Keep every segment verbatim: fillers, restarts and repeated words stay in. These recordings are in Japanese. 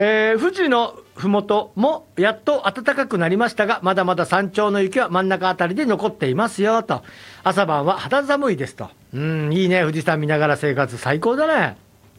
えー、富士のふもともやっと暖かくなりましたが、まだまだ山頂の雪は真ん中あたりで残っていますよと。朝晩は肌寒いですと。うん、いいね、富士山見ながら生活最高だね。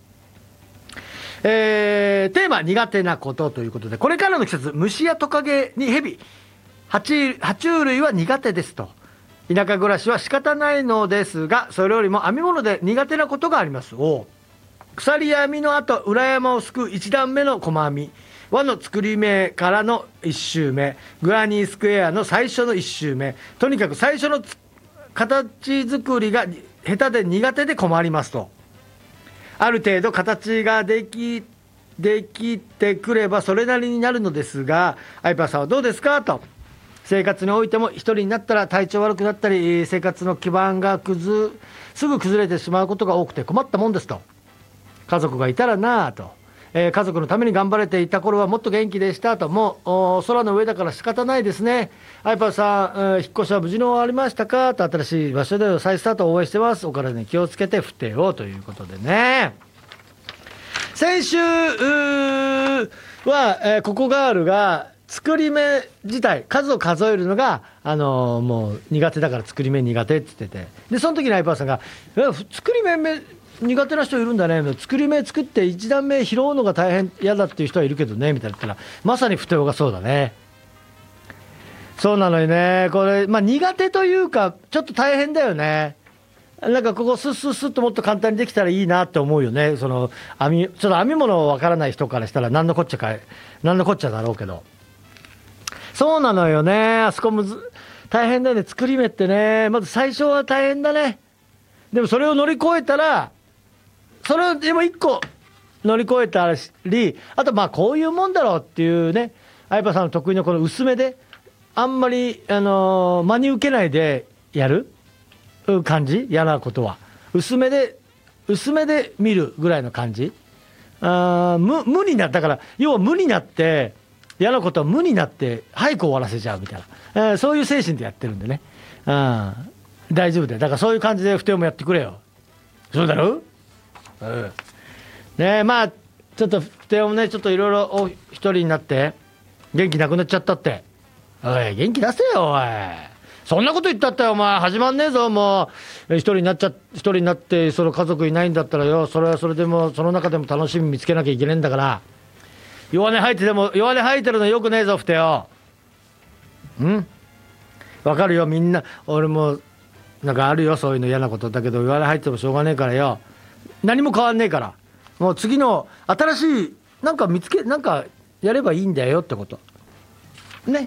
えー、テーマ苦手なことということで、これからの季節、虫やトカゲにヘビ、爬虫爬虫類は苦手ですと。田舎暮らしは仕方ないのですが、それよりも編み物で苦手なことがあります。お鎖編みの後、裏山をすくういち段目の細編み、輪の作り目からのいっ周目、グラニースクエアの最初のいっ周目、とにかく最初の形作りが下手で苦手で困りますと。ある程度形ができできてくればそれなりになるのですが、アイパーさんはどうですかと。生活においても一人になったら体調悪くなったり、生活の基盤が崩すぐ崩れてしまうことが多くて困ったもんですと。家族がいたらなぁと、えー、家族のために頑張れていた頃はもっと元気でしたと。もう空の上だから仕方ないですね。アイパーさん、えー、引っ越しは無事に終わりましたかと。新しい場所での再スタートを応援してます。お体に気をつけて不定をということでね。先週は、えー、ココガールが作り目自体数を数えるのが、あのー、もう苦手だから作り目苦手って言ってて、でその時にアイパーさんが作り目め苦手な人いるんだね、作り目作っていち段目拾うのが大変嫌だっていう人はいるけどねみたいな言ったら、まさに不定がそうだね。そうなのよね。これ、まあ、苦手というかちょっと大変だよね。なんかここスッスッスッともっと簡単にできたらいいなって思うよね。その編みちょっと編み物わからない人からしたら何のこっちゃか何のこっちゃだろうけど、そうなのよね。あそこむず大変だよね、作り目ってね。まず最初は大変だね。でもそれを乗り越えたら、それをでも一個乗り越えたり、あとまあこういうもんだろうっていうね、相葉さんの得意のこの薄めであんまり、あのー、真に受けないでやる感じ、嫌なことは薄めで薄めで見るぐらいの感じ。あ無無になだから要は無になって嫌なことは無になって早く終わらせちゃうみたいな、えー、そういう精神でやってるんでね、うん、大丈夫だよ。だからそういう感じで不定もやってくれよ。そうだろう、うん、ねえ。まあちょっと不定もね、ちょっといろいろお一人になって元気なくなっちゃったって、おい元気出せよおい。そんなこと言ったってお前始まんねえぞ。もう一人になっちゃ一人になってその家族いないんだったらよ、それはそれでもその中でも楽しみ見つけなきゃいけないんだから。弱音吐いてでも弱音吐いてるのよくねえぞ不定よ。うんわかるよみんな。俺もなんかあるよそういうの嫌なことだけど、弱音吐いてもしょうがねえからよ。何も変わんねえから、もう次の新しいなんか見つけなんかやればいいんだよってことね。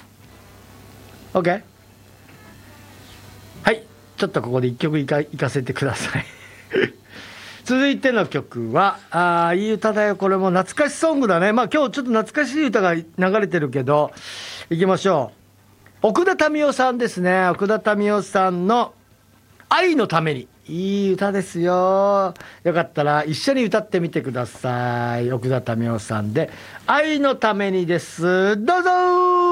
OK。はい、ちょっとここで一曲いか、いかせてください続いての曲はあーいい歌だよ。これも懐かしソングだね。まあ今日ちょっと懐かしい歌が流れてるけどいきましょう。奥田民生さんですね。奥田民生さんの愛のために、いい歌ですよ。よかったら一緒に歌ってみてください。奥田民生さんで愛のためにです。どうぞ。